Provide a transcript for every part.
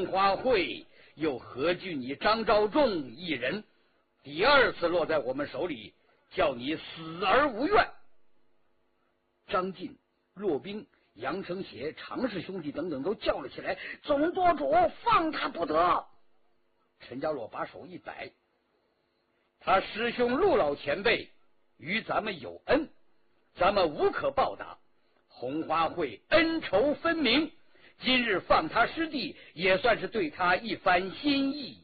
红花会又何惧你张召仲一人？第二次落在我们手里，叫你死而无怨。张晋、骆宾、杨承协、常氏兄弟等等都叫了起来：总舵主，放他不得！陈家洛把手一摆：他师兄陆老前辈与咱们有恩，咱们无可报答，红花会恩仇分明，今日放他师弟，也算是对他一番心意。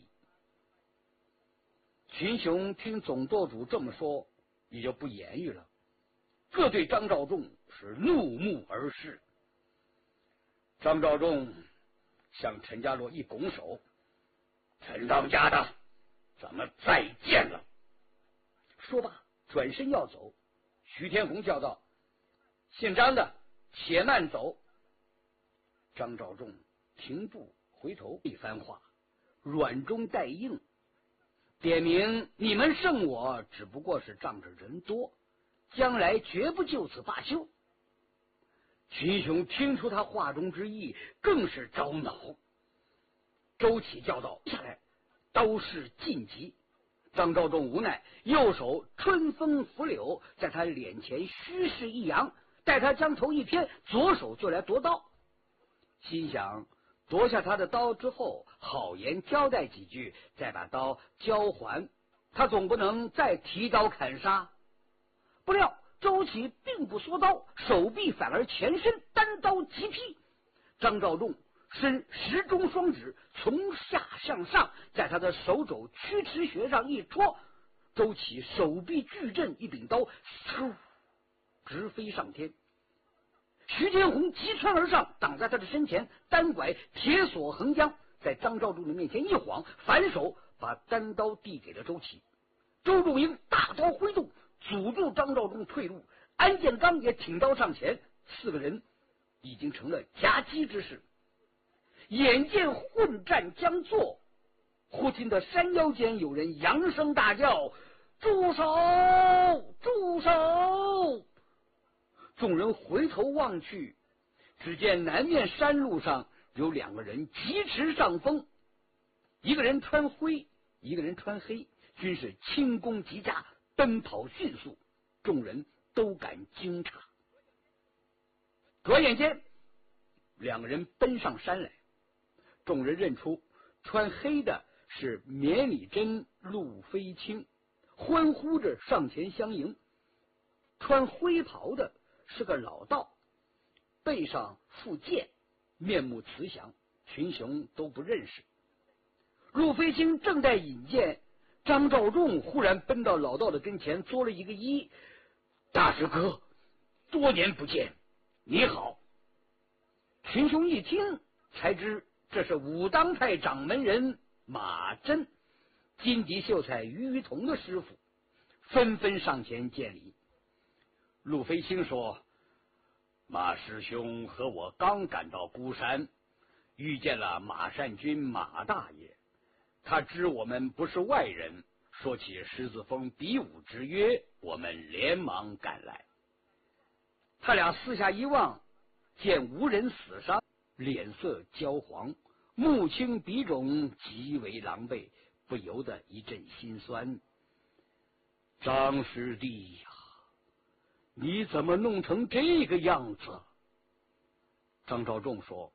群雄听总舵主这么说，也就不言语了，各对张召仲是怒目而视。张召仲向陈家洛一拱手：陈当家的，咱们再见了。说罢转身要走，徐天红叫道：姓张的，且慢走。张召仲停步回头，一番话软中带硬，点明你们胜我只不过是仗着人多，将来绝不就此罢休。群雄听出他话中之意，更是着恼。周启叫道：下来，刀势尽急。张召仲无奈，右手春风拂柳，在他脸前虚势一扬，待他将头一偏，左手就来夺刀。心想夺下他的刀之后，好言交代几句，再把刀交还，他总不能再提刀砍杀。不料周启并不缩刀，手臂反而前伸，单刀急劈。张召仲伸食中双指，从下向上，在他的手肘曲池穴上一戳，周启手臂巨震，一柄刀嗖直飞上天。徐天红急窜而上，挡在他的身前，单拐铁索横江，在张召仲的面前一晃，反手把单刀递给了周启。周仲英大刀挥动，阻住张召仲退路，安建刚也挺刀上前，四个人已经成了夹击之势。眼见混战将作，忽听得山腰间有人扬声大叫：住手！住手！众人回头望去，只见南面山路上有两个人疾驰上风，一个人穿灰，一个人穿黑，均是轻功极佳，奔跑迅速，众人都感惊诧。转眼间，两个人奔上山来，众人认出穿黑的是绵里真、陆飞清，欢呼着上前相迎；穿灰袍的是个老道，背上负剑，面目慈祥，群雄都不认识。陆飞清正在引荐，张召仲忽然奔到老道的跟前，作了一个揖：大师哥，多年不见，你好。群雄一听，才知这是武当派掌门人马真，金笛秀才于于同的师傅，纷纷上前见礼。陆飞清说：马师兄和我刚赶到孤山，遇见了马善君马大爷，他知我们不是外人，说起狮子峰比武之约，我们连忙赶来。他俩四下一望，见无人死伤，脸色焦黄，目青鼻肿，极为狼狈，不由得一阵心酸。张师弟呀，你怎么弄成这个样子？张召仲说：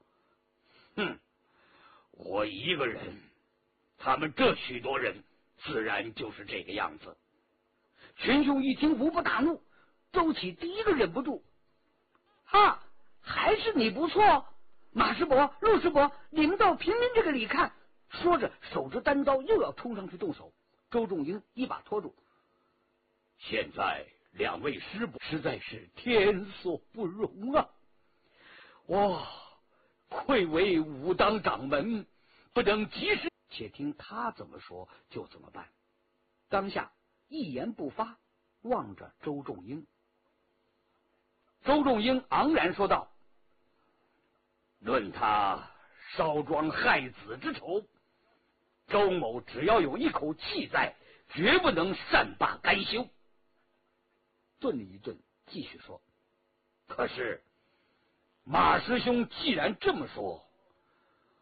我一个人，他们这许多人自然就是这个样子。群雄一听，无不大怒。周启第一个忍不住：还是你不错，马师伯、陆师伯，你们倒评评这个理看。说着手执单刀又要冲上去动手，周仲英一把拖住。现在两位师伯实在是天所不容啊！哇，愧为武当掌门，不能及时。且听他怎么说就怎么办。当下一言不发，望着周仲英。周仲英昂然说道：论他烧庄害子之仇，周某只要有一口气在，绝不能善罢甘休。顿了一顿，继续说：可是马师兄既然这么说，